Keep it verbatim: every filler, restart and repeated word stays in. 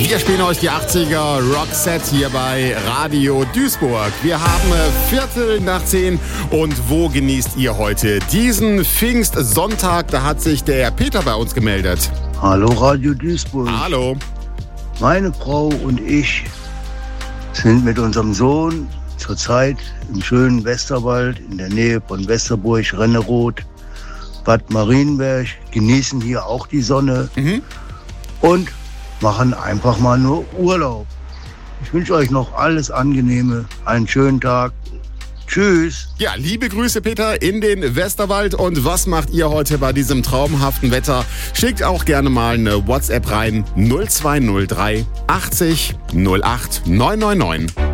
Wir spielen euch die achtziger Rockset hier bei Radio Duisburg. Wir haben Viertel nach zehn und wo genießt ihr heute diesen Pfingstsonntag? Da hat sich der Peter bei uns gemeldet. Hallo Radio Duisburg. Hallo. Meine Frau und ich sind mit unserem Sohn zurzeit im schönen Westerwald in der Nähe von Westerburg, Renneroth, Bad Marienberg, genießen hier auch die Sonne mhm. und machen einfach mal nur Urlaub. Ich wünsche euch noch alles Angenehme, einen schönen Tag. Tschüss. Ja, liebe Grüße, Peter, in den Westerwald. Und was macht ihr heute bei diesem traumhaften Wetter? Schickt auch gerne mal eine WhatsApp rein. null zwei null drei achtzig null acht neun neun neun.